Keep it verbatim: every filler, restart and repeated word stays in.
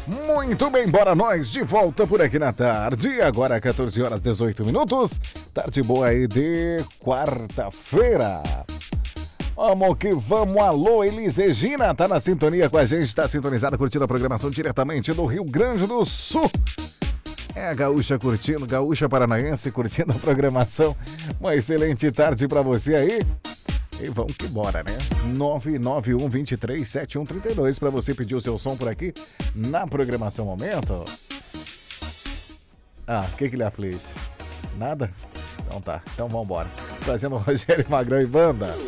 Muito bem, bora nós de volta por aqui na tarde. Agora quatorze horas e dezoito minutos. Tarde boa aí de quarta-feira. Vamos que vamos. Alô, Elis Regina, tá na sintonia com a gente, tá sintonizada, curtindo a programação diretamente do Rio Grande do Sul. É a gaúcha curtindo, gaúcha paranaense curtindo a programação. Uma excelente tarde pra você aí. E vamos que bora, né? nove nove um, dois três, sete um três dois pra você pedir o seu som por aqui na programação Momento. Ah, o que que lhe aflige? Nada? Então tá, então vambora. Trazendo o Rogério Magrão e banda.